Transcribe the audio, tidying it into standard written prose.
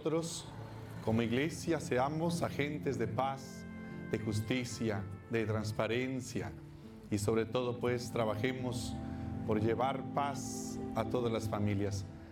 nosotros, como iglesia, seamos agentes de paz, de justicia, de transparencia y sobre todo pues trabajemos por llevar paz a todas las familias.